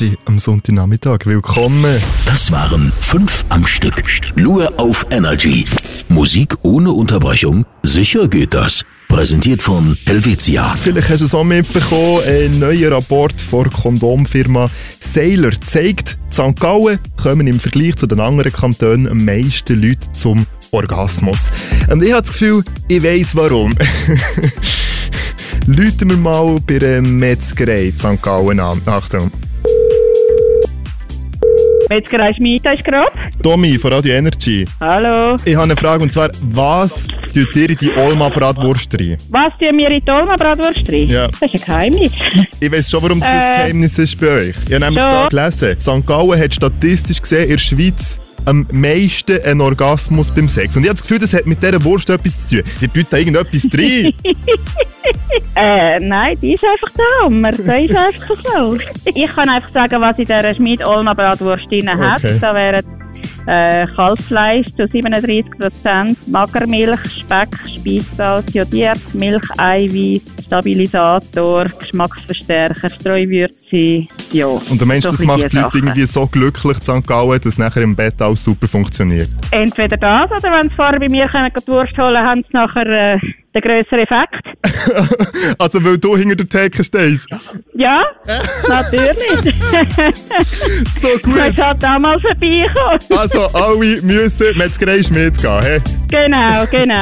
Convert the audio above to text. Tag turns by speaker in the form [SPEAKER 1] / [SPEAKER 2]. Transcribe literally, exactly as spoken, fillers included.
[SPEAKER 1] Energy am Sonntagnachmittag. Willkommen.
[SPEAKER 2] Das waren fünf am Stück. Nur auf Energy. Musik ohne Unterbrechung? Sicher geht das. Präsentiert von Helvetia.
[SPEAKER 1] Vielleicht hast du es auch mitbekommen, ein neuer Rapport von der Kondomfirma Sailor zeigt, in Sankt Gallen kommen im Vergleich zu den anderen Kantonen am meisten Leute zum Orgasmus. Und ich habe das Gefühl, ich weiss warum. Läuten wir mal bei der Metzgerei in Sankt Gallen an. Achtung.
[SPEAKER 3] Metzgerei Schmied ist gerade.
[SPEAKER 1] Tommy von Radio Energy.
[SPEAKER 3] Hallo.
[SPEAKER 1] Ich habe eine Frage, und zwar, was tut ihr in die Olma-Bratwurst rein?
[SPEAKER 3] Was tun wir in die Olma-Bratwurst rein?
[SPEAKER 1] Ja.
[SPEAKER 3] Das ist ein Geheimnis.
[SPEAKER 1] Ich weiss schon, warum das
[SPEAKER 3] Äh,
[SPEAKER 1] ein Geheimnis ist bei euch. Ich habe nämlich
[SPEAKER 3] schon.
[SPEAKER 1] da gelesen, Sankt Gallen hat statistisch gesehen in der Schweiz am meisten einen Orgasmus beim Sex. Und ich habe das Gefühl, das hat mit dieser Wurst etwas zu tun. Ihr tut da irgendetwas drin.
[SPEAKER 3] äh, nein, die ist einfach der Hammer. Da ist einfach so. Ich kann einfach sagen, was in dieser Schmied-Olma-Bratwurst drin hat.
[SPEAKER 1] Okay.
[SPEAKER 3] Da wären äh, Kalbfleisch zu siebenunddreißig Prozent, Magermilch, Speck, Speissalz, jodiert, Milch, Eiweiß, Stabilisator, Geschmacksverstärker, Streuwürze, ja.
[SPEAKER 1] Und du meinst,
[SPEAKER 3] so
[SPEAKER 1] das
[SPEAKER 3] ein
[SPEAKER 1] macht die
[SPEAKER 3] bisschen
[SPEAKER 1] Leute
[SPEAKER 3] Sachen.
[SPEAKER 1] irgendwie so glücklich in Sankt Gallen, dass nachher im Bett alles super funktioniert?
[SPEAKER 3] Entweder das, oder wenn sie vorher bei mir kommen, die Wurst holen, haben sie nachher äh, den grösseren Effekt.
[SPEAKER 1] Also, weil du hinter der Theke stehst?
[SPEAKER 3] Ja, natürlich.
[SPEAKER 1] So
[SPEAKER 3] Du
[SPEAKER 1] gut.
[SPEAKER 3] musst halt auch mal vorbeikommen.
[SPEAKER 1] Also, alle müssen Metzgerei Schmied gehen, hä?
[SPEAKER 3] Genau, genau.